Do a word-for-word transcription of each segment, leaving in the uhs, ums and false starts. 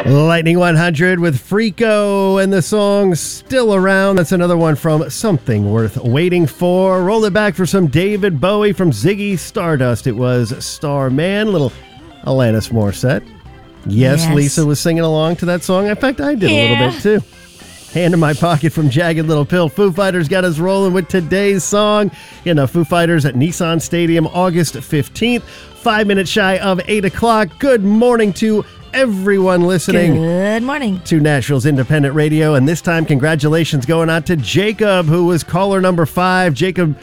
Lightning one hundred with Freako and the song Still Around. That's another one from Something Worth Waiting For. Roll it back for some David Bowie from Ziggy Stardust. It was Starman, little Alanis Morissette. Yes, yes, Lisa was singing along to that song. In fact, I did yeah. a little bit too. Hand in My Pocket from Jagged Little Pill. Foo Fighters got us rolling with today's song. You know, Foo Fighters at Nissan Stadium, August fifteenth. Five minutes shy of eight o'clock. Good morning to everyone listening. Good morning to Nashville's Independent Radio. And this time, congratulations going out to Jacob, who was caller number five. Jacob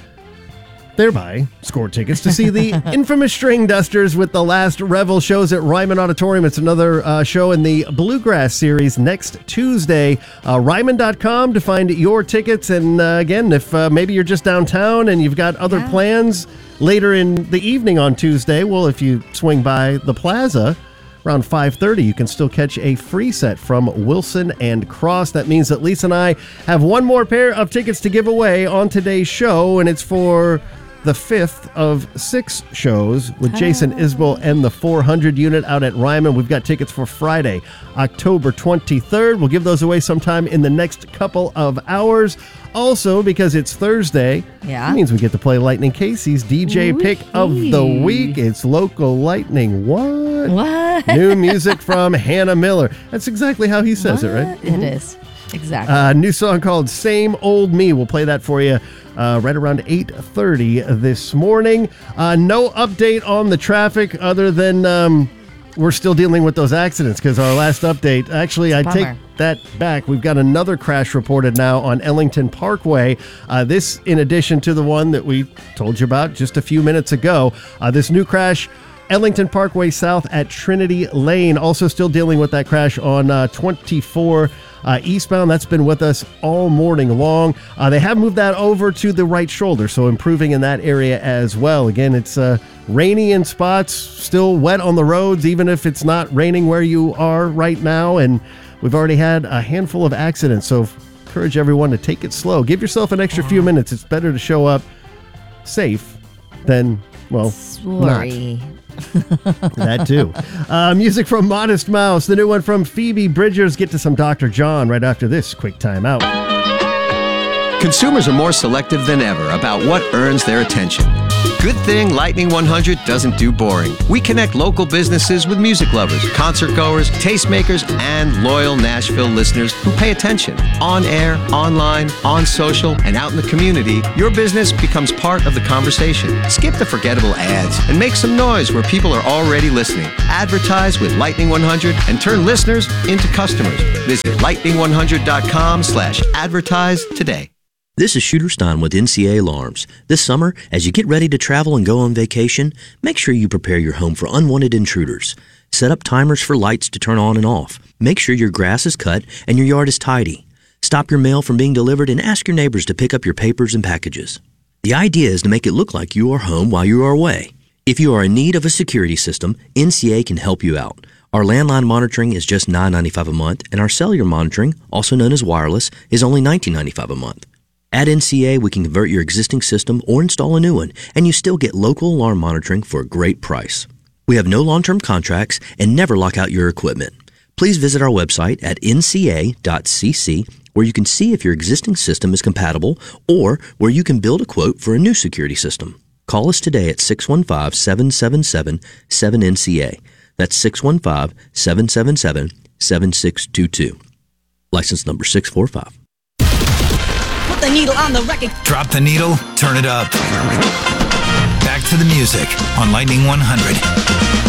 thereby scored tickets to see the infamous String Dusters with the Last Revel shows at Ryman Auditorium. It's another uh, show in the Bluegrass series next Tuesday. Uh, Ryman dot com to find your tickets. And uh, again, if uh, maybe you're just downtown and you've got other yeah. plans later in the evening on Tuesday, well, if you swing by the Plaza around five thirty, you can still catch a free set from Wilson and Cross. That means that Lisa and I have one more pair of tickets to give away on today's show, and it's for the fifth of six shows with Jason Isbell and the four hundred unit out at Ryman. We've got tickets for Friday, October twenty-third. We'll give those away sometime in the next couple of hours. Also, because it's Thursday, yeah. it means we get to play Lightning Casey's D J Wee. Pick of the Week. It's Local Lightning. What? What? New music from Hannah Miller. That's exactly how he says what? it, right? It mm-hmm. is. Exactly. A uh, new song called Same Old Me. We'll play that for you uh, right around eight thirty this morning. Uh, no update on the traffic other than um, we're still dealing with those accidents because our last update, actually, I take that back. We've got another crash reported now on Ellington Parkway. Uh, this in addition to the one that we told you about just a few minutes ago. Uh, this new crash, Ellington Parkway South at Trinity Lane. Also still dealing with that crash on uh, twenty-four Uh, eastbound. That's been with us all morning long. Uh, they have moved that over to the right shoulder, so improving in that area as well. Again, it's uh, rainy in spots, still wet on the roads, even if it's not raining where you are right now. And we've already had a handful of accidents, so encourage everyone to take it slow. Give yourself an extra few minutes. It's better to show up safe than, well, Sorry. not. That too. Uh, music from Modest Mouse, the new one from Phoebe Bridgers. Get to some Doctor John right after this quick time out. Consumers are more selective than ever about what earns their attention. Good thing Lightning one hundred doesn't do boring. We connect local businesses with music lovers, concert goers, tastemakers, and loyal Nashville listeners who pay attention. On air, online, on social, and out in the community, your business becomes part of the conversation. Skip the forgettable ads and make some noise where people are already listening. Advertise with Lightning one hundred and turn listeners into customers. Visit lightning one hundred dot com slash advertise today. This is Shooter Stein with N C A Alarms. This summer, as you get ready to travel and go on vacation, make sure you prepare your home for unwanted intruders. Set up timers for lights to turn on and off. Make sure your grass is cut and your yard is tidy. Stop your mail from being delivered and ask your neighbors to pick up your papers and packages. The idea is to make it look like you are home while you are away. If you are in need of a security system, N C A can help you out. Our landline monitoring is just nine dollars and ninety-five cents a month, and our cellular monitoring, also known as wireless, is only nineteen dollars and ninety-five cents a month. At N C A, we can convert your existing system or install a new one, and you still get local alarm monitoring for a great price. We have no long-term contracts and never lock out your equipment. Please visit our website at N C A dot C C, where you can see if your existing system is compatible or where you can build a quote for a new security system. Call us today at six one five, seven seven seven, seven N C A. That's six one five, seven seven seven, seven six two two. License number six four five. The needle on the record. Drop the needle, turn it up. Back to the music on Lightning one hundred.